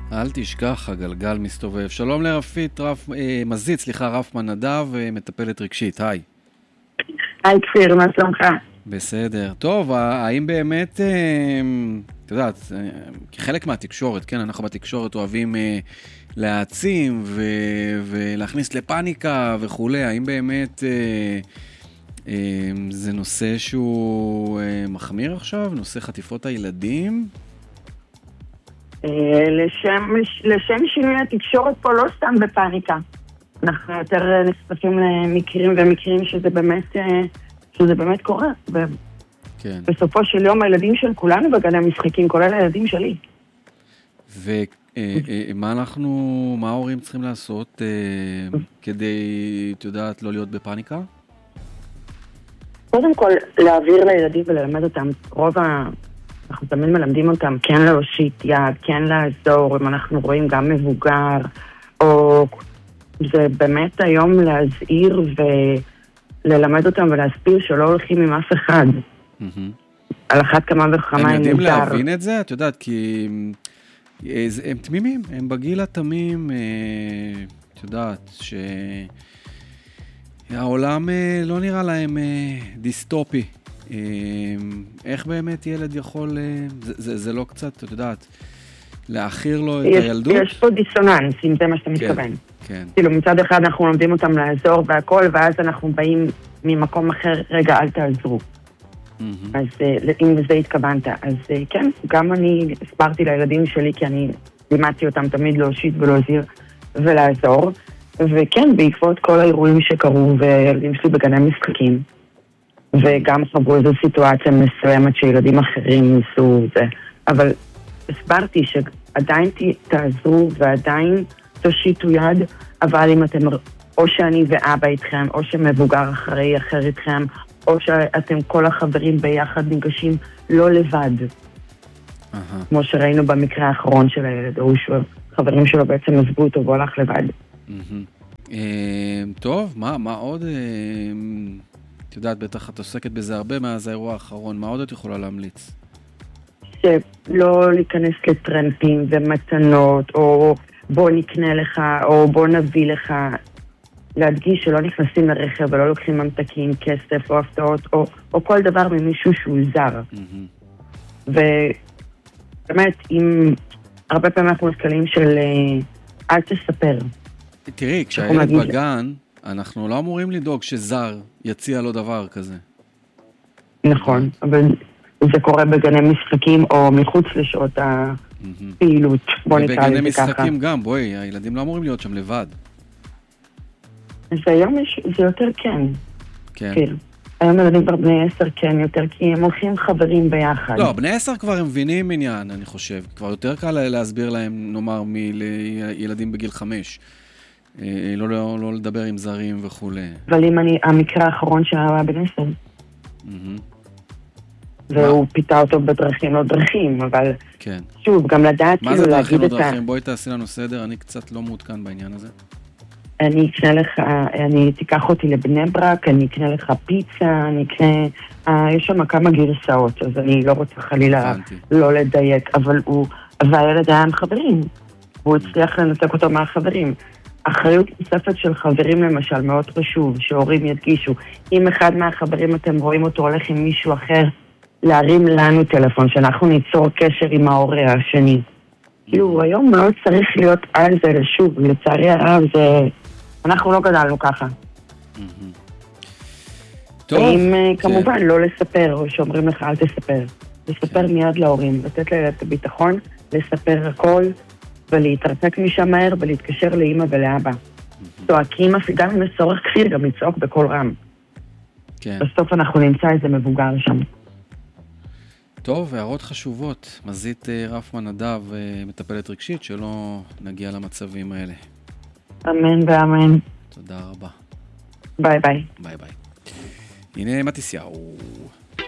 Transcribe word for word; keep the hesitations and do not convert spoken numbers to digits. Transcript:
אל תשכח, הגלגל מסתובב. שלום לרפית, רף, אה, מזית, סליחה, רפמן נדב, אה, מטפלת רגשית, היי. היי כפיר, מה שלומך? בסדר. טוב, האם באמת, אה, אתה יודעת, אה, כחלק מהתקשורת, כן, אנחנו בתקשורת אוהבים אה, להעצים ו- ולהכניס לפאניקה וכו', האם באמת אה, אה, זה נושא שהוא אה, מחמיר עכשיו, נושא חטיפות הילדים? לשם, לשם שינוי התקשורת פה לא סתם בפאניקה. אנחנו יותר נחשפים למקרים ומקרים שזה באמת, שזה באמת קורה. כן. בסופו של יום הילדים של כולנו בגני המשחקים, כולל הילדים שלי. ומה אנחנו, מה ההורים צריכים לעשות כדי, את יודעת, לא להיות בפאניקה? קודם כל, להעביר לילדים וללמד אותם רוב ה... אנחנו תמיד מלמדים אותם כן להושיט יד, כן לעזור, אם אנחנו רואים גם מבוגר, או זה באמת היום להזהיר וללמד אותם ולהסביר שלא הולכים עם אף אחד. על אחת כמה וכמה הם מוזר. הם יודעים להבין את זה? את יודעת, כי הם תמימים, הם בגיל התמים, את יודעת, שהעולם לא נראה להם דיסטופי. איך באמת ילד יכול, זה, זה, זה לא קצת, את יודעת, להכיר לו את יש, הילדות? יש פה דיסוננס, אם זה מה שאתה מתכוון. כן, כן. כאילו מצד אחד אנחנו לומדים אותם לעזור והכל, ואז אנחנו באים ממקום אחר, רגע, אל תעזרו. Mm-hmm. אז אם לזה התכוונת, אז כן, גם אני הסברתי לילדים שלי, כי אני לימדתי אותם תמיד להושיט ולהזהיר ולעזור, וכן, בעקבות כל האירועים שקרו, וילדים שלי בגני משחקים, וגם חוו איזו סיטואציה מסוימת שילדים אחרים ניסו את זה. אבל הסברתי שעדיין תעזרו ועדיין תושיטו יד, אבל אם אתם, או שאני ואבא איתכם, או שמבוגר אחרי אחר איתכם, או שאתם כל החברים ביחד ניגשים, לא לבד. Uh-huh. כמו שראינו במקרה האחרון של הילד, או שחברים שלו בעצם עזבו אותו והולך לבד. Uh-huh. Uh, טוב, מה, מה עוד... Uh... את יודעת, בטח את עוסקת בזה הרבה מאז האירוע האחרון. מה עוד את יכולה להמליץ? שלא להיכנס לטרמפים ומתנות, או בוא נקנה לך, או בוא נביא לך. להדגיש שלא נכנסים לרכב ולא לוקחים ממתקים, כסף או הפתעות, או, או כל דבר ממישהו שהוא זר. Mm-hmm. ובאמת, עם הרבה פעמים אנחנו נתקלים של אל תספר. תראי, כשהילד בגן... אנחנו לא אמורים לדאוג שזר יציע לו דבר כזה. נכון, אבל זה קורה בגני משחקים או מחוץ לשעות הפעילות. בוא נקרא לזה ככה. ובגני משחקים גם, בואי, הילדים לא אמורים להיות שם לבד. אז היום זה יותר כן. כן. היום ילדים כבר בני עשר כן יותר, כי הם הולכים חברים ביחד. לא, בני עשר כבר הם מבינים עניין, אני חושב. כבר יותר קל להסביר להם, נאמר, מילדים בגיל חמש. לא, לא, לא לדבר עם זרים וכו'. אבל אם אני, המקרה האחרון שהיה בן עשר. והוא פיתה אותו בדרכים לא דרכים, אבל כן. שוב, גם לדעת מה זה דרכים לא דרכים? בואי תעשי לנו סדר, אני קצת לא מעודכן בעניין הזה. אני אקנה לך, אני תיקח אותי לבני ברק, אני אקנה לך פיצה, אני אקנה, יש שם כמה גרסאות, אז אני לא רוצה חלילה לא לדייק, אבל הוא, והילד היה עם חברים, והוא הצליח לנתק אותו מהחברים. אחריות נוספת של חברים למשל, מאוד חשוב, שהורים ידגישו. אם אחד מהחברים אתם רואים אותו הולך עם מישהו אחר, להרים לנו טלפון, שאנחנו ניצור קשר עם ההורה השני. כאילו, היום מאוד צריך להיות על זה, שוב, לצערי הרב, זה... אנחנו לא גדלנו ככה. טוב. אם כמובן לא לספר, או שאומרים לך אל תספר. לספר מיד להורים, לתת להם את הביטחון, לספר הכל, ולהתרחק משם מהר ולהתקשר לאמא ולאבא. צועקים, גם אם יש צורך כפיר, גם לצעוק בכל רם. כן. בסוף אנחנו נמצא איזה מבוגר שם. טוב, הערות חשובות. מזית רפמן נדב, מטפלת רגשית, שלא נגיע למצבים האלה. אמן ואמן. תודה רבה. ביי ביי. ביי ביי. הנה מתיסיהו.